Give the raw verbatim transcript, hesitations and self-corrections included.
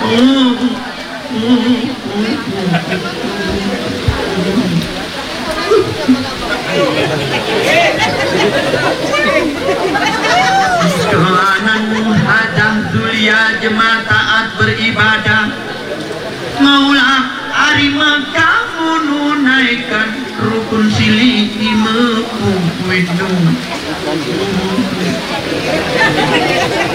Sekelanan hadah dulia jemaah taat beribadah maulah arima kamu nunaikan rukun silih mepung widung